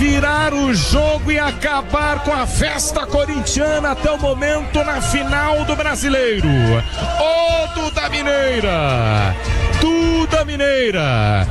virar o jogo e acabar com a festa corintiana até o momento na final do Brasileiro. Ô Duda Mineira! Duda Mineira!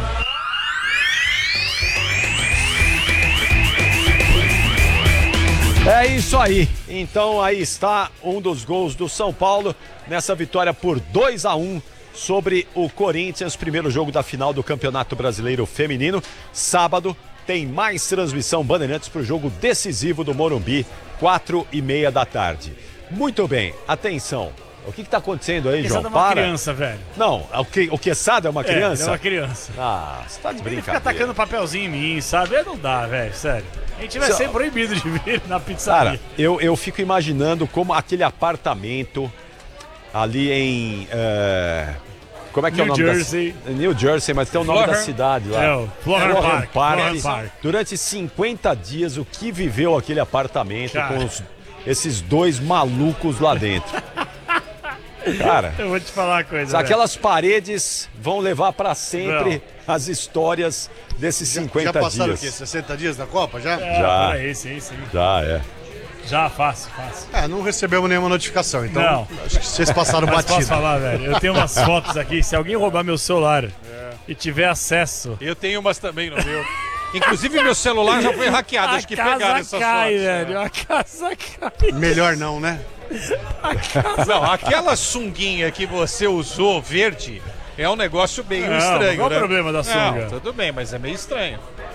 É isso aí. Então aí está um dos gols do São Paulo nessa vitória por 2-1 sobre o Corinthians, primeiro jogo da final do Campeonato Brasileiro Feminino. Sábado tem mais transmissão Bandeirantes para o jogo decisivo do Morumbi, 4h30 da tarde. Muito bem, atenção. O que está acontecendo aí, João? Quesada é uma criança, velho. Não, o Quesada é uma criança? É uma criança. Ah, você tá de Ele fica brincadeira. atacando papelzinho em mim, sabe? Não dá, velho, sério. A gente vai ser proibido de vir na pizzaria. Cara, eu fico imaginando como aquele apartamento ali em... como é que é o nome Jersey. New Jersey, mas tem o nome da cidade lá. É, o Florham Park. Durante 50 dias, o que viveu aquele apartamento, cara, com esses dois malucos lá dentro? Cara, eu vou te falar uma coisa. aquelas paredes vão levar pra sempre as histórias desses 50 dias. Já passaram o quê? 60 dias da Copa, já? Já. Aí, sim. Já, é. Já, fácil. Não recebemos nenhuma notificação, então Não. acho que vocês passaram batido. Posso falar, velho? Eu tenho umas fotos aqui, se alguém roubar meu celular e tiver acesso... Eu tenho umas também no meu. Inclusive meu celular já foi hackeado, acho que pegaram essas cai, fotos. velho, a casa cai. Melhor não, né? Não, aquela sunguinha que você usou, verde, é um negócio meio estranho, Qual né? o problema da sunga? Não, tudo bem, mas é meio estranho.